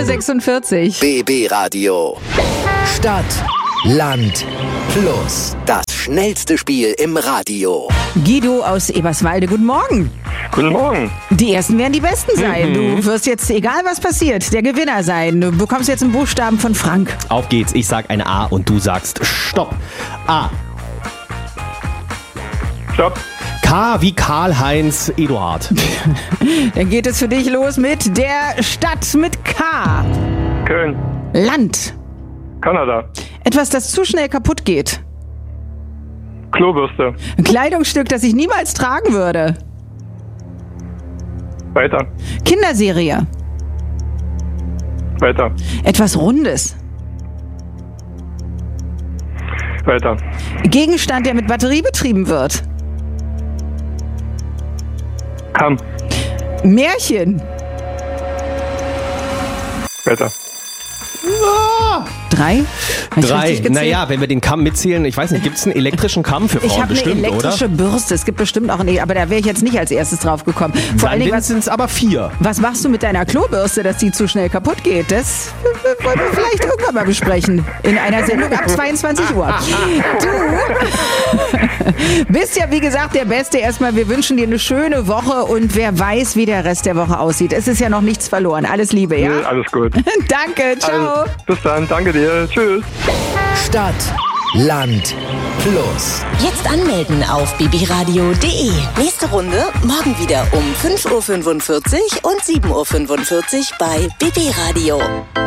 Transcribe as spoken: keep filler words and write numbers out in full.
Uhr sechsundvierzig. B B Radio. Stadt, Land, Plus. Das schnellste Spiel im Radio. Guido aus Eberswalde, guten Morgen. Guten Morgen. Die Ersten werden die Besten sein. Mhm. Du wirst jetzt, egal was passiert, der Gewinner sein. Du bekommst jetzt einen Buchstaben von Frank. Auf geht's. Ich sag ein A und du sagst Stopp. A. Stopp. K wie Karl-Heinz Eduard. Dann geht es für dich los mit der Stadt mit K. Köln. Land. Kanada. Etwas, das zu schnell kaputt geht. Klobürste. Ein Kleidungsstück, das ich niemals tragen würde. Weiter. Kinderserie. Weiter. Etwas Rundes. Weiter. Gegenstand, der mit Batterie betrieben wird. Kamm. Märchen. Weiter. Drei? Hab ich Drei. richtig gezählt? Naja, wenn wir den Kamm mitzählen, ich weiß nicht, gibt es einen elektrischen Kamm für Ich Frauen habe eine bestimmt, elektrische oder? Bürste. Es gibt bestimmt auch eine, aber da wäre ich jetzt nicht als erstes drauf gekommen. Vor allen Dingen, was, sind es aber vier. was machst du mit deiner Klobürste, dass die zu schnell kaputt geht? Das äh, wollen wir vielleicht irgendwann mal besprechen. In einer Sendung ab zweiundzwanzig Uhr. Du bist ja, wie gesagt, der Beste. Erstmal, wir wünschen dir eine schöne Woche und wer weiß, wie der Rest der Woche aussieht. Es ist ja noch nichts verloren. Alles Liebe, ja? Nee, alles gut. Danke, ciao. Also, bis dann. Danke dir. Tschüss. Stadt, Land, Plus. Jetzt anmelden auf b b radio punkt d e. Nächste Runde morgen wieder um fünf Uhr fünfundvierzig und sieben Uhr fünfundvierzig bei B B Radio.